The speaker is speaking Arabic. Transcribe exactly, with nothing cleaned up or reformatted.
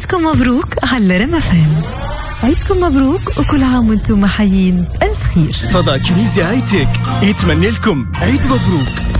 عيدكم مبروك على ريم اف ام. عيدكم مبروك وكل عام وانتم حيين بألف خير. فضاء تونسيا هاي تك يتمنى لكم عيد مبروك.